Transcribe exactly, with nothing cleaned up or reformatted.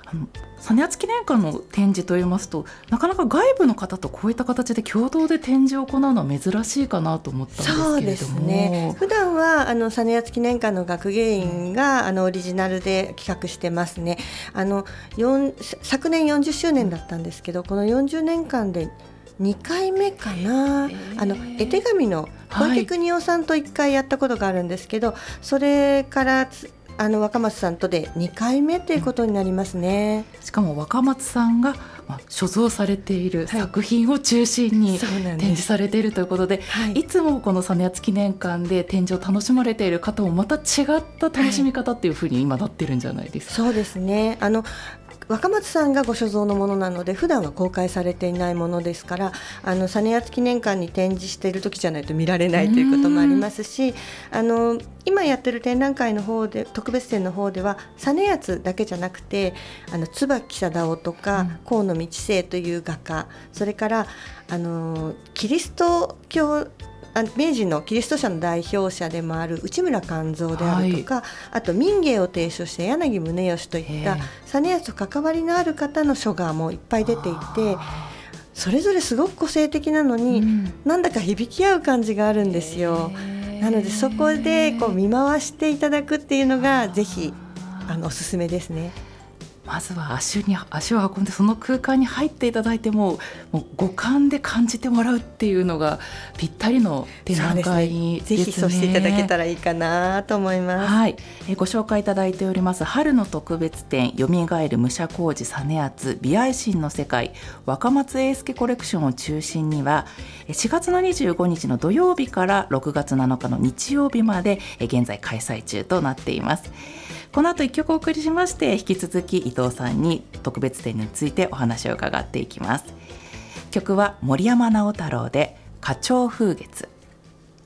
あの実篤記念館の展示といいますと、なかなか外部の方とこういった形で共同で展示を行うのは珍しいかなと思ったんですけれども。 そうですね、普段はあの実篤記念館の学芸員があのオリジナルで企画してますね。あのよん昨年よんじゅっしゅうねんだったんですけど、このよんじゅうねんかんでにかいめかな、あの絵手紙の小池邦夫さんといっかいやったことがあるんですけど、はい、それからあの若松さんとでにかいめということになりますね。 しかも若松さんが、まあ、所蔵されている作品を中心に展示されているということで、はい、いつもこの実篤記念館で展示を楽しまれている方もまた違った楽しみ方っていうふうに今なってるんじゃないですか。 はい、そうですね、あの若松さんがご所蔵のものなので普段は公開されていないものですから、あの実篤記念館に展示している時じゃないと見られないということもありますし、あの今やってる展覧会の方で特別展の方では実篤だけじゃなくて、あの椿貞夫とか河野道生という画家、それからあのキリスト教明治のキリスト者の代表者でもある内村勘三であるとか、はい、あと民芸を提唱した柳宗悦といった実篤と関わりのある方の書画もいっぱい出ていて、それぞれすごく個性的なのに、うん、なんだか響き合う感じがあるんですよ。なのでそこでこう見回していただくっていうのがぜひあのおすすめですね。 まずは 足に足を運んでその空間に入っていただいてももう五感で感じてもらうっていうのがぴったりの展覧会ですね。 ぜひそうしていただけたらいいかなと思います。 はい、えご紹介いただいております春の特別展よみがえる武者小路実篤美愛心の世界若松英介コレクションを中心にはしがつのにじゅうごにちの土曜日からろくがつなのかの日曜日まで現在開催中となっています。この後いっきょくお送りしまして、引き続き伊藤さんに特別展についてお話を伺っていきます。曲は森山直太朗で花鳥風月。